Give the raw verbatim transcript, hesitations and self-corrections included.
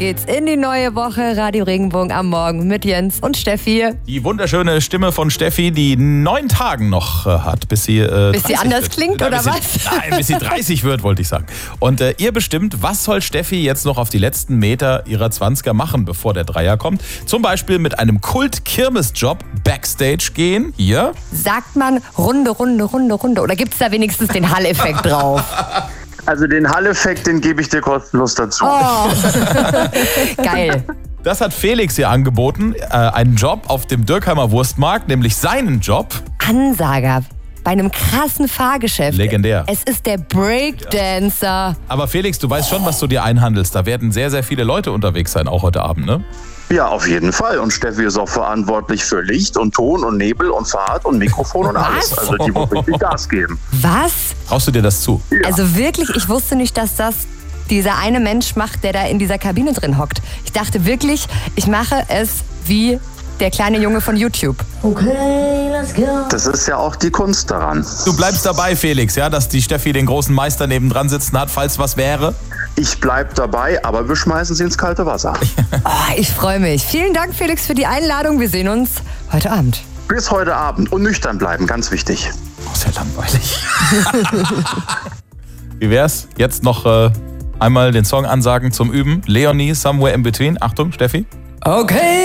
Geht's in die neue Woche. Radio Regenbogen am Morgen mit Jens und Steffi. Die wunderschöne Stimme von Steffi, die neun Tagen noch äh, hat, bis sie äh, Bis sie anders wird. klingt, Nein, oder bis sie, was? Nein, bis sie dreißig wird, wollte ich sagen. Und äh, ihr bestimmt, was soll Steffi jetzt noch auf die letzten Meter ihrer zwanziger machen, bevor der Dreier kommt. Zum Beispiel mit einem Kult-Kirmes-Job Backstage gehen. Hier. Sagt man Runde, Runde, Runde, Runde? Oder gibt's da wenigstens den Hall-Effekt drauf? Also den Hall-Effekt, den gebe ich dir kostenlos dazu. Oh, geil. Das hat Felix ihr angeboten, äh, einen Job auf dem Dürkheimer Wurstmarkt, nämlich seinen Job. Ansager bei einem krassen Fahrgeschäft. Legendär. Es ist der Breakdancer. Aber Felix, du weißt schon, was du dir einhandelst. Da werden sehr, sehr viele Leute unterwegs sein, auch heute Abend, ne? Ja, auf jeden Fall. Und Steffi ist auch verantwortlich für Licht und Ton und Nebel und Fahrt und Mikrofon und alles. Was? Also die muss richtig Gas geben. Was? Traust du dir das zu? Ja. Also wirklich, ich wusste nicht, dass das dieser eine Mensch macht, der da in dieser Kabine drin hockt. Ich dachte wirklich, ich mache es wie der kleine Junge von YouTube. Okay, let's go. Das ist ja auch die Kunst daran. Du bleibst dabei, Felix, ja, dass die Steffi den großen Meister nebendran sitzen hat, falls was wäre? Ich bleib dabei, aber wir schmeißen sie ins kalte Wasser. Oh, ich freue mich. Vielen Dank, Felix, für die Einladung. Wir sehen uns heute Abend. Bis heute Abend und nüchtern bleiben, ganz wichtig. Oh, sehr langweilig. Wie wär's? Jetzt noch äh, einmal den Song ansagen zum Üben. Leonie, Somewhere in Between. Achtung, Steffi. Okay.